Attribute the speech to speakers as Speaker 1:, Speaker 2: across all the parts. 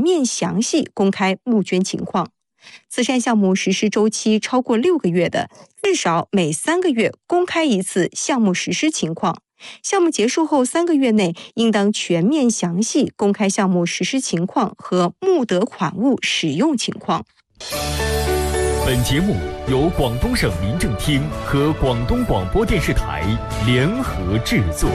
Speaker 1: 面详细公开募捐情况。慈善项目实施周期超过6个月的，至少每3个月公开一次项目实施情况。项目结束后3个月内，应当全面详细公开项目实施情况和募得款物使用情况。
Speaker 2: 本节目由广东省民政厅和广东广播电視台聯合製作。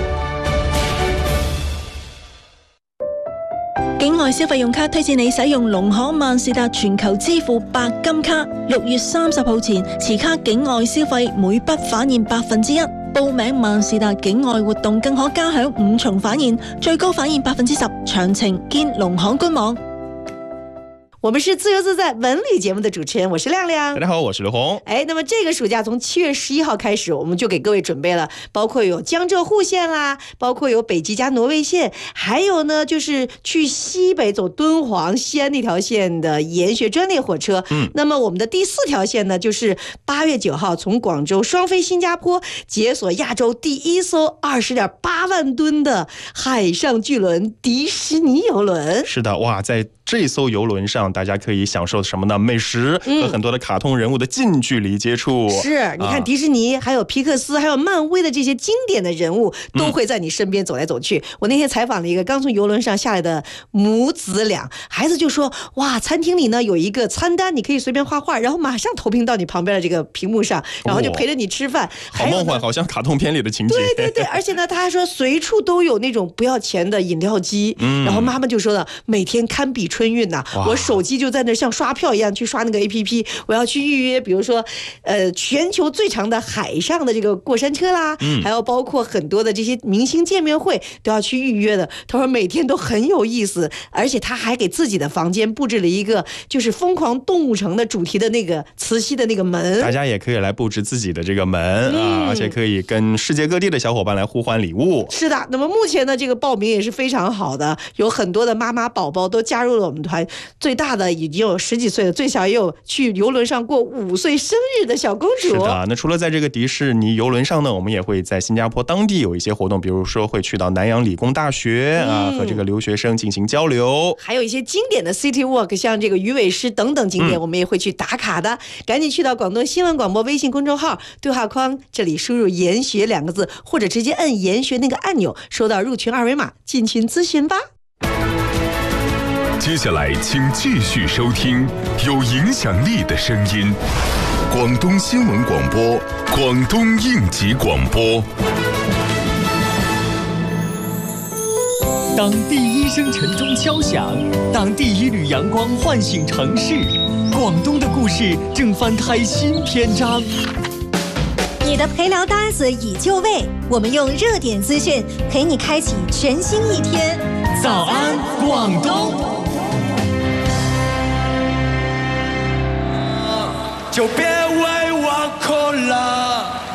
Speaker 3: 境外消費用卡推薦你使用農行萬事達全球支付白金卡，6月30號前持卡境外消費每筆返現1%，報名萬事達境外活動更可加享5重返現，最高返現10%。詳情見農行官網。
Speaker 4: 我们是自由自在文旅节目的主持人，我是亮亮。
Speaker 5: 大家好，我是刘红。
Speaker 4: 那么这个暑假从7月11号开始，我们就给各位准备了，包括有江浙沪线啦，包括有北极加挪威线，还有呢就是去西北走敦煌、西安那条线的研学专列火车。那么我们的第4条线呢，就是8月9号从广州双飞新加坡，解锁亚洲第1艘20.8万吨的海上巨轮迪士尼游轮。
Speaker 5: 是的，哇，在这艘游轮上，大家可以享受什么呢？美食和很多的卡通人物的近距离接触。
Speaker 4: 是，你看迪士尼、还有皮克斯、还有漫威的这些经典的人物，都会在你身边走来走去。我那天采访了一个刚从游轮上下来的母子俩，孩子就说：“哇，餐厅里呢有一个餐单，你可以随便画画，然后马上投屏到你旁边的这个屏幕上，然后就陪着你吃饭。
Speaker 5: 好梦幻，好像卡通片里的情节。
Speaker 4: 对对对，而且呢，他还说随处都有那种不要钱的饮料机。然后妈妈就说了，每天堪比春运呐，我手机就在那像刷票一样去刷那个 APP， 我要去预约，比如说全球最长的海上的这个过山车啦，还有包括很多的这些明星见面会都要去预约的。他说每天都很有意思，而且他还给自己的房间布置了一个就是疯狂动物城的主题的那个磁吸的那个门，
Speaker 5: 大家也可以来布置自己的这个门而且可以跟世界各地的小伙伴来互换礼物。
Speaker 4: 是的，那么目前呢这个报名也是非常好的，有很多的妈妈宝宝都加入了我们团，最大的已经有10几岁了，最小也有去游轮上过5岁生日的小公主。
Speaker 5: 是的，那除了在这个迪士尼游轮上呢，我们也会在新加坡当地有一些活动，比如说会去到南洋理工大学和这个留学生进行交流，
Speaker 4: 还有一些经典的 City Walk， 像这个鱼尾狮等等景点，我们也会去打卡的。赶紧去到广东新闻广播微信公众号对话框，这里输入研学2个字，或者直接摁研学那个按钮，收到入群2维码，进群咨询吧。
Speaker 6: 接下来请继续收听有影响力的声音，广东新闻广播，广东应急广播。
Speaker 2: 当第1声晨钟敲响，当第1缕阳光唤醒城市，广东的故事正翻开新篇章。
Speaker 7: 你的陪聊搭子已就位，我们用热点资讯陪你开启全新一天。
Speaker 2: 早安，广东！
Speaker 8: 就别问